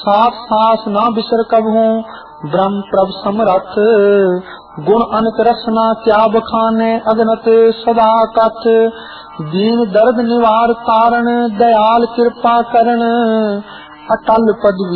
साथ सास ना बिसर कबहूँ ब्रह्म प्रभ समरथ। गुण अनक रसना क्या बखाने अगनत सदा कथ। दीन दर्द निवार तारण दयाल कृपा करण अटल पद